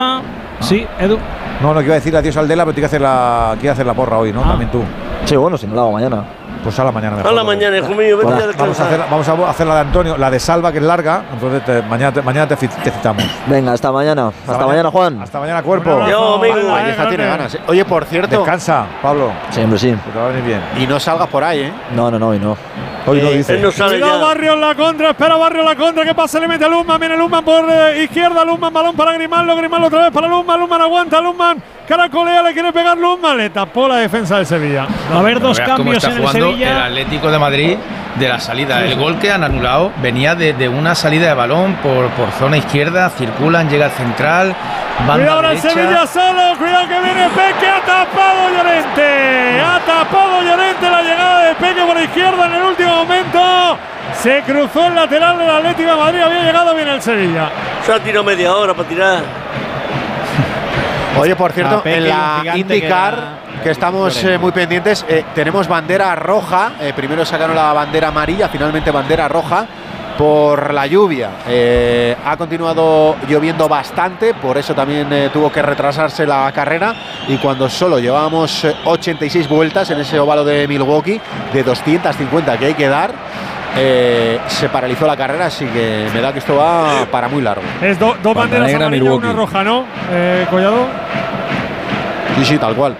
Sí, Edu. No, que iba a decir adiós al Dela, pero quiere hacer la porra hoy, ¿no? También tú. Sí, bueno, si no la hago mañana. Pues a la mañana mejor. A la mañana, hijo mío, vete a descansar. Vamos a hacer la de Antonio, la de Salva, que es larga. Entonces mañana te citamos. Venga, hasta mañana. Hasta mañana, Juan. Hasta mañana, cuerpo. Yo, amigo. Valleja tiene ganas. Oye, por cierto. Descansa, Pablo. Siempre sí. Que te va a venir bien. Y no salgas por ahí, ¿eh? No, hoy no. Hoy no dice. Él no sale Cuidado, ya. Barrio en la contra, espera Barrio en la contra, ¿qué pasa? Le mete a Luzman, viene Luzman por izquierda, Luzman, balón para Grimaldo otra vez para Luzman aguanta, Luzman, caracolea, le quiere pegar Luzman, le tapó la defensa del Sevilla. Va a haber dos cambios en el Sevilla. El Atlético de Madrid de la salida. El gol que han anulado venía de una salida de balón por zona izquierda, circulan, llega al central, cuidado ahora el Sevilla solo, cuidado que viene Peque, ha tapado Llorente la llegada de Peque por izquierda en el último momento. Se cruzó el lateral del Atlético de Madrid, había llegado bien el Sevilla. Se ha tirado media hora para tirar. Oye, por cierto, en la IndyCar, que estamos muy pendientes, tenemos bandera roja. Primero sacaron la bandera amarilla, finalmente bandera roja por la lluvia. Ha continuado lloviendo bastante, por eso también tuvo que retrasarse la carrera. Y cuando solo llevábamos 86 vueltas en ese óvalo de Milwaukee, de 250 que hay que dar, se paralizó la carrera, así que me da que esto va para muy largo. Es dos banderas amarillas, una roja, ¿no, Collado? Sí, tal cual.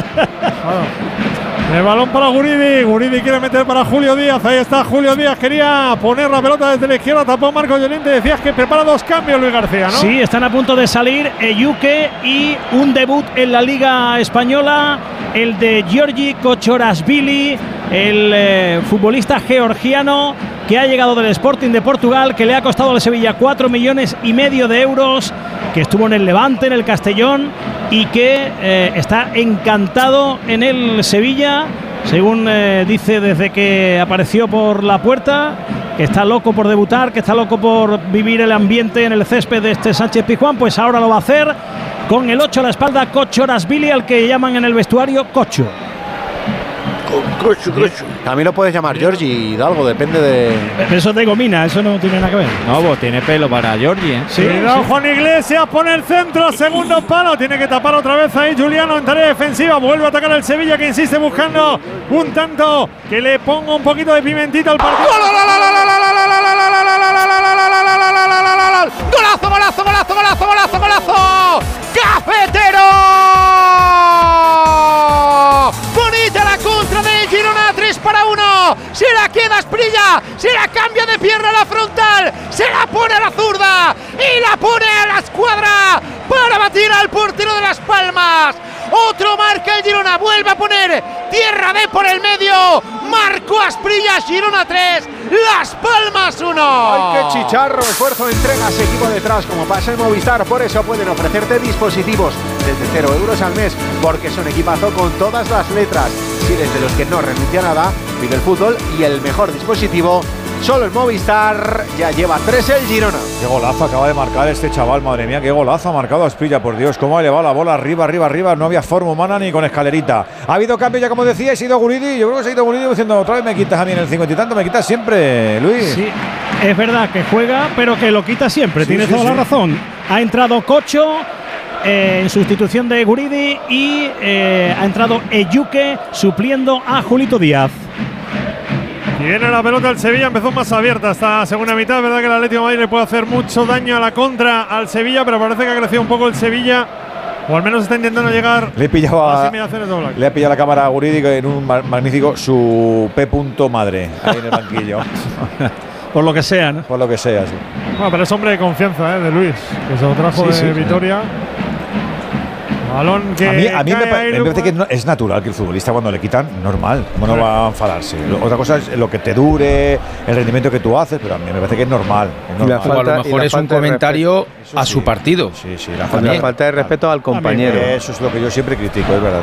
El balón para Guridi quiere meter para Julio Díaz, ahí está Julio Díaz, quería poner la pelota desde la izquierda, tapó Marco Llorente, decías que prepara dos cambios Luis García, ¿no? Sí, están a punto de salir Eyuke y un debut en la Liga Española, el de Giorgi Kochorashvili, el futbolista georgiano que ha llegado del Sporting de Portugal, que le ha costado al Sevilla 4,5 millones de euros, que estuvo en el Levante, en el Castellón, y que está encantado en el Sevilla, según dice desde que apareció por la puerta, que está loco por debutar, que está loco por vivir el ambiente en el césped de este Sánchez Pizjuán. Pues ahora lo va a hacer con el 8 a la espalda, Kochorashvili, al que llaman en el vestuario Cocho. También lo puedes llamar Giorgi, Hidalgo, depende de… Pero eso es de gomina, eso no tiene nada que ver. No, pues tiene pelo para Giorgi, ¿eh? Sí, cuidado, Juan Iglesias pone el centro, segundo palo, tiene que tapar otra vez ahí Juliano en tarea defensiva, vuelve a atacar el Sevilla, que insiste buscando un tanto que le ponga un poquito de pimentita al partido. ¡Golazo! ¡Cafetero! Bonita la contra de Girona, 3-1. Se la queda Asprilla, se la cambia de pierna a la frontal, se la pone a la zurda y la pone a la escuadra para batir al portero de Las Palmas. Otro marca el Girona, vuelve a poner tierra de por el medio. Marcó Asprilla, Girona 3, Las Palmas 1. ¡Ay, qué chicharro! Esfuerzo, entregas, equipo detrás, como pasa en Movistar. Por eso pueden ofrecerte dispositivos desde 0 euros al mes, porque son equipazo con todas las letras. Si eres de los que no renuncia a nada, vive el fútbol y el mejor dispositivo. Solo el Movistar, ya lleva 3 el Girona. Qué golazo acaba de marcar este chaval, madre mía, qué golazo ha marcado Asprilla, por Dios, cómo ha elevado la bola arriba, no había forma humana ni con escalerita. Ha habido cambio ya, como decía, ha ido Guridi, yo creo que se ha ido Guridi diciendo, otra vez me quitas a mí en el 50 y tanto, me quitas siempre, Luis. Sí, es verdad que juega, pero que lo quita siempre, tienes toda la razón. Ha entrado Cocho en sustitución de Guridi y ha entrado Eyuke supliendo a Julito Díaz. Y viene la pelota del Sevilla, empezó más abierta esta segunda mitad. Es verdad que el Atlético de Madrid le puede hacer mucho daño a la contra al Sevilla, pero parece que ha crecido un poco el Sevilla, o al menos está intentando llegar le he pillado a las inmediaciones de Oblak. Le ha pillado la cámara a Guridi en un magnífico su P. madre, ahí en el banquillo. Por lo que sea, ¿no? Por lo que sea, sí. Bueno, pero es hombre de confianza, de Luis, que se lo trajo de Vitoria. Balón que a mí me parece que es natural que el futbolista, cuando le quitan, normal, no va a enfadarse. Otra cosa es lo que te dure, el rendimiento que tú haces, pero a mí me parece que es normal. O a lo mejor es un comentario a su partido. Sí, la falta de respeto al compañero. Eso es lo que yo siempre critico, es verdad,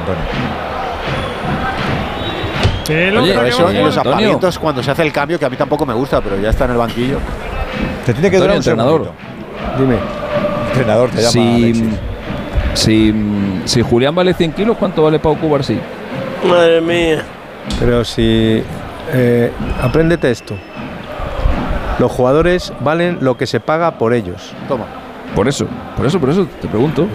Antonio. Oye, eso en los apagamientos, cuando se hace el cambio, que a mí tampoco me gusta, pero ya está en el banquillo. Te tiene que durar un entrenador. Dime. Entrenador te llama Alexis. Si Julián vale 100 kilos, ¿cuánto vale Pau Cubarsí? Madre mía. Pero si… apréndete esto. Los jugadores valen lo que se paga por ellos. Toma. Por eso te pregunto.